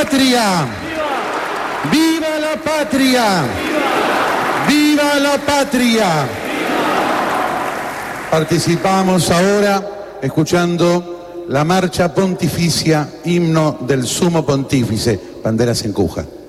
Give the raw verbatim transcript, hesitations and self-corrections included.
patria! ¡Viva la patria! ¡Viva la patria! Participamos ahora escuchando la marcha pontificia, himno del sumo pontífice, Banderas en Cuja.